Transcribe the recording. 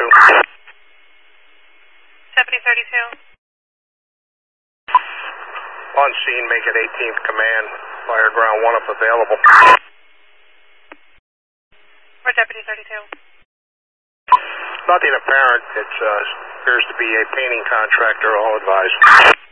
Deputy 32. On scene, make it 18th Command. Fire ground 1 if available. For Deputy 32. Nothing apparent. It appears to be a painting contractor, all advised.